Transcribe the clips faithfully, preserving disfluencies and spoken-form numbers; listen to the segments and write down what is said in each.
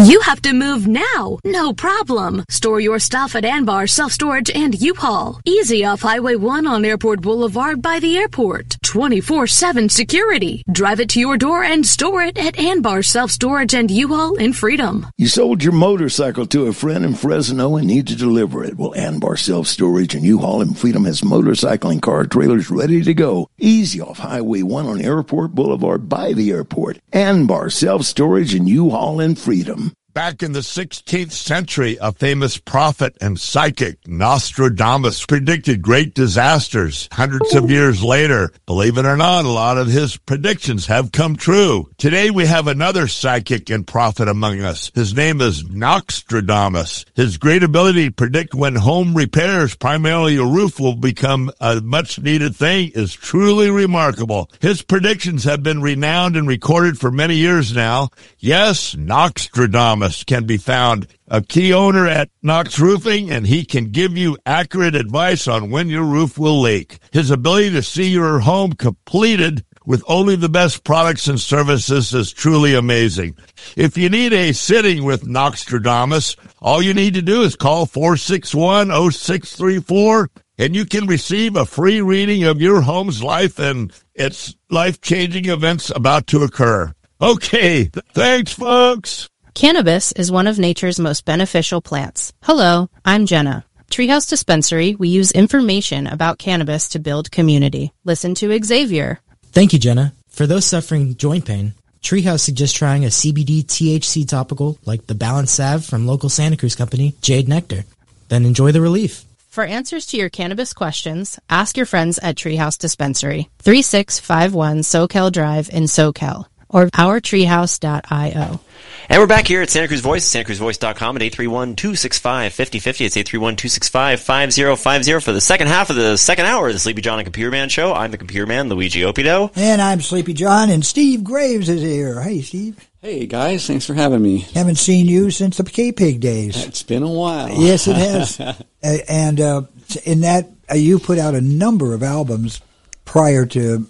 You have to move now. No problem. Store your stuff at Anbar Self-Storage and U-Haul. Easy off Highway one on Airport Boulevard by the airport. twenty-four seven security. Drive it to your door and store it at Anbar Self-Storage and U-Haul in Freedom. You sold your motorcycle to a friend in Fresno and need to deliver it. Well, Anbar Self-Storage and U-Haul in Freedom has motorcycling car trailers ready to go. Easy off Highway one on Airport Boulevard by the airport. Anbar Self-Storage and U-Haul in Freedom. Back in the sixteenth century, a famous prophet and psychic, Nostradamus, predicted great disasters. Hundreds of years later, believe it or not, a lot of his predictions have come true. Today we have another psychic and prophet among us. His name is Nostradamus. His great ability to predict when home repairs, primarily a roof, will become a much-needed thing is truly remarkable. His predictions have been renowned and recorded for many years now. Yes, Nostradamus can be found, a key owner at Knox Roofing, and he can give you accurate advice on when your roof will leak. His ability to see your home completed with only the best products and services is truly amazing. If you need a sitting with Nostradamus, all you need to do is call four six one, oh six three four, and you can receive a free reading of your home's life and its life-changing events about to occur. Okay, th- thanks, folks. Cannabis is one of nature's most beneficial plants. Hello, I'm Jenna. Treehouse Dispensary, we use information about cannabis to build community. Listen to Xavier. Thank you, Jenna. For those suffering joint pain, Treehouse suggests trying a C B D T H C topical like the Balance Salve from local Santa Cruz company, Jade Nectar. Then enjoy the relief. For answers to your cannabis questions, ask your friends at Treehouse Dispensary, thirty-six fifty-one Soquel Drive in Soquel, or our treehouse dot io. And we're back here at Santa Cruz Voice, santa cruz voice dot com at eight three one, two six five, five oh five oh. It's eight three one, two six five, five oh five oh for the second half of the second hour of the Sleepy John and Computer Man show. I'm the Computer Man, Luigi Opido. And I'm Sleepy John, and Steve Graves is here. Hey, Steve. Hey, guys. Thanks for having me. Haven't seen you since the K-Pig days. It's been a while. Yes, it has. uh, and uh, in that, uh, you put out a number of albums prior to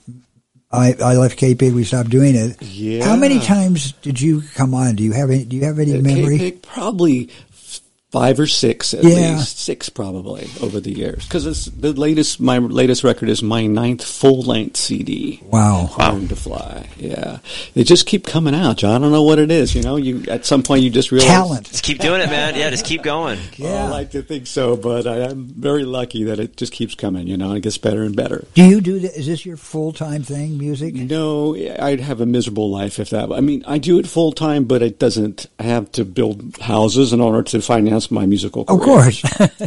I, I left K-Pig. We stopped doing it. Yeah. How many times did you come on? Do you have any? Do you have any At memory? K-Pig, probably five or six at yeah. least, six probably over the years. Because the latest, my latest record is my ninth full length C D. Wow, Learn to Fly. Yeah, they just keep coming out, John. I don't know what it is. You know, you at some point you just realize talent. Just keep doing it, man. Yeah, just keep going. Yeah, I like to think so, but I, I'm very lucky that it just keeps coming. You know, and it gets better and better. Do you do that? Is this your full time thing, music? No, I'd have a miserable life if that. I mean, I do it full time, but it doesn't. I have to build houses in order to finance my musical career. Of course.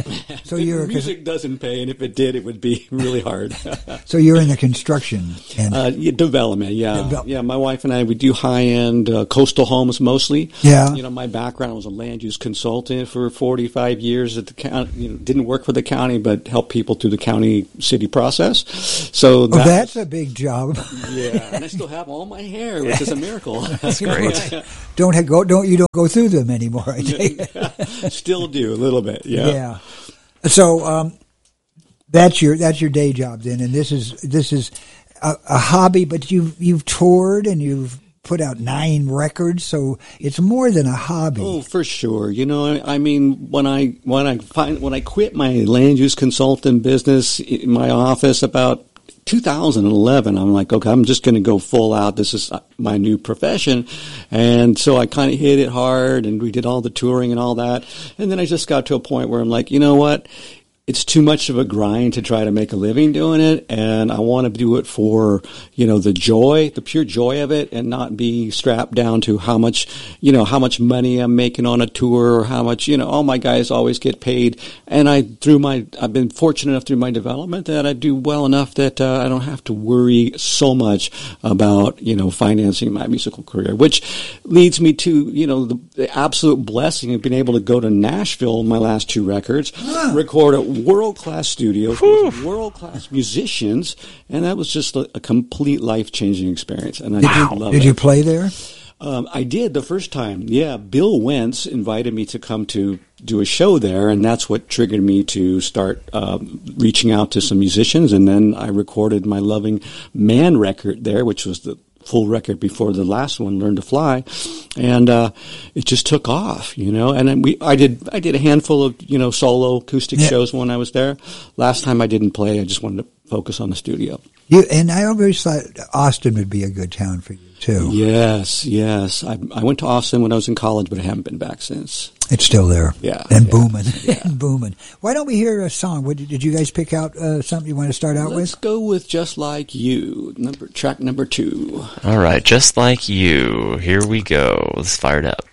So you're music doesn't pay, and if it did, it would be really hard. So you're in the construction and uh, yeah, development. Yeah, Devel- yeah. My wife and I, we do high end uh, coastal homes mostly. Yeah. You know, my background was a land use consultant for forty-five years at the county. You know, didn't work for the county, but helped people through the county city process. So that, oh, that's a big job. Yeah, and I still have all my hair, which is a miracle. That's great. Don't have, go. Don't you don't go through them anymore? I take. Still do a little bit. Yeah. Yeah. So um, that's your that's your day job then, and this is this is a, a hobby. But you've you've toured and you've put out nine records, so it's more than a hobby. Oh, for sure. You know, I, I mean, when I when I find when I quit my land use consultant business in my office about two thousand eleven, I'm like, okay, I'm just going to go full out. This is my new profession. And so I kind of hit it hard, and we did all the touring and all that. And then I just got to a point where I'm like, you know what? It's too much of a grind to try to make a living doing it, and I want to do it for, you know, the joy, the pure joy of it, and not be strapped down to how much, you know, how much money I'm making on a tour, or how much, you know, all my guys always get paid. And I, through my, I've been fortunate enough through my development that I do well enough that uh, I don't have to worry so much about, you know, financing my musical career, which leads me to, you know, the, the absolute blessing of being able to go to Nashville in my last two records, ah. record at world-class studios with world-class musicians, and that was just a, a complete life-changing experience. And I did wow. you, love did it. you play there? Um, I did the first time. Yeah, Bill Wentz invited me to come to do a show there, and that's what triggered me to start um, reaching out to some musicians. And then I recorded my Loving Man record there, which was the full record before the last one, Learn to Fly. and uh, it just took off, you know. And then we, I did, I did a handful of, you know, solo acoustic Yeah. shows when I was there. Last time I didn't play. I just wanted to focus on the studio. You and I always thought Austin would be a good town for you too. Yes, yes. I, I went to Austin when I was in college, but I haven't been back since. It's still there. Yeah, And yeah, booming. yeah. And booming. Why don't we hear a song? What, did you guys pick out uh, something you want to start out Let's with? go with Just Like You, number track number two. All right, Just Like You. Here we go. Let's fire it up.